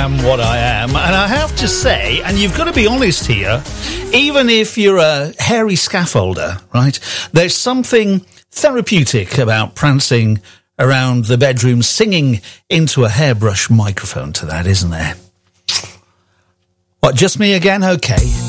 am what I am. And I have to say, and you've got to be honest here, even if you're a hairy scaffolder, right, there's something therapeutic about prancing around the bedroom singing into a hairbrush microphone to that, isn't there? What, just me again? Okay.